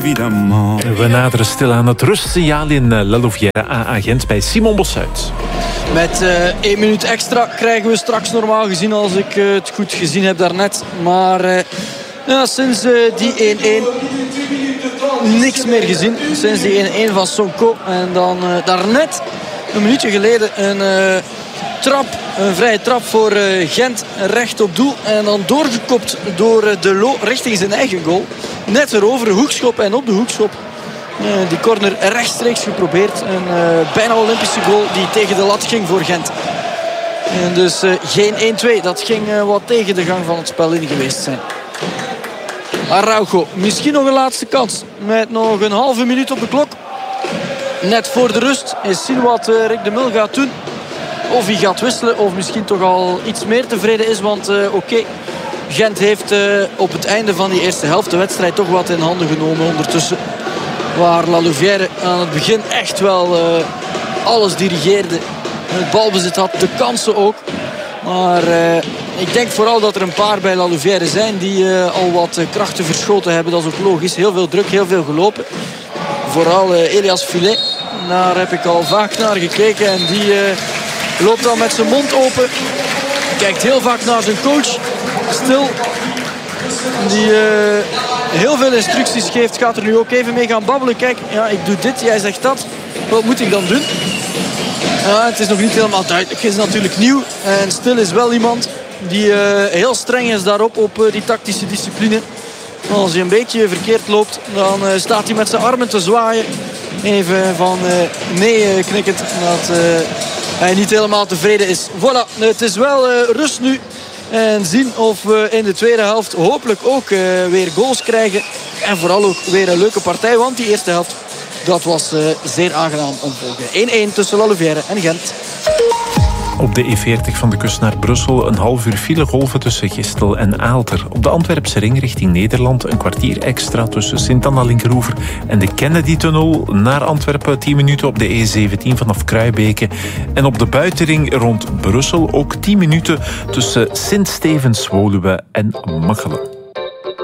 We naderen stilaan het rustsignaal in La Louvière A-agent bij Simon Bossuit. Met 1 minuut extra krijgen we straks normaal gezien, als ik het goed gezien heb daarnet. Maar sinds die 1-1 niks meer gezien. Sinds die 1-1 van Sonko. En dan daarnet, een minuutje geleden, een vrije trap voor Gent, recht op doel. En dan doorgekopt door De Loo richting zijn eigen goal. Net erover, de hoekschop en op de hoekschop. Die corner rechtstreeks geprobeerd. Een bijna Olympische goal die tegen de lat ging voor Gent. En dus geen 1-2. Dat ging wat tegen de gang van het spel in geweest zijn. Araujo, misschien nog een laatste kans. Met nog een halve minuut op de klok. Net voor de rust. Eens zien wat Rick de Mul gaat doen. Of hij gaat wisselen. Of misschien toch al iets meer tevreden is. Want oké. Gent heeft op het einde van die eerste helft de wedstrijd toch wat in handen genomen ondertussen. Waar La Louvière aan het begin echt wel alles dirigeerde. Het balbezit had, de kansen ook. Maar ik denk vooral dat er een paar bij La Louvière zijn die al wat krachten verschoten hebben. Dat is ook logisch. Heel veel druk, heel veel gelopen. Vooral Elias Filet. Daar heb ik al vaak naar gekeken. En die loopt al met zijn mond open. Kijkt heel vaak naar zijn coach. Stil. Die heel veel instructies geeft. Gaat er nu ook even mee gaan babbelen. Kijk, ja, ik doe dit, jij zegt dat. Wat moet ik dan doen? Het is nog niet helemaal duidelijk. Het is natuurlijk nieuw. En Stil is wel iemand die heel streng is daarop, op die tactische discipline. Als hij een beetje verkeerd loopt, dan staat hij met zijn armen te zwaaien. Even van nee knikkend. Dat hij niet helemaal tevreden is. Voilà, het is wel rust nu. En zien of we in de tweede helft hopelijk ook weer goals krijgen. En vooral ook weer een leuke partij. Want die eerste helft, dat was zeer aangenaam om te volgen. 1-1 tussen La Louvière en Gent. Op de E40 van de kust naar Brussel een half uur file golven tussen Gistel en Aalter. Op de Antwerpse ring richting Nederland een kwartier extra tussen Sint-Anna-Linkeroever en de Kennedy-tunnel naar Antwerpen. 10 minuten op de E17 vanaf Kruibeke. En op de buitenring rond Brussel ook 10 minuten tussen Sint-Stevens-Woluwe en Machelen.